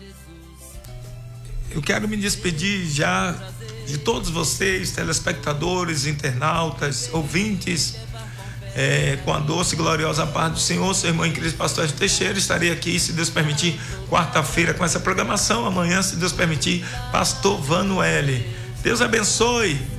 Eu quero me despedir já de todos vocês, telespectadores, internautas, ouvintes, com a doce e gloriosa paz do Senhor. Seu irmão em Cristo, pastor Edson Teixeira. Estarei aqui, se Deus permitir, quarta-feira com essa programação. Amanhã, se Deus permitir, pastor Vanuele. Deus abençoe.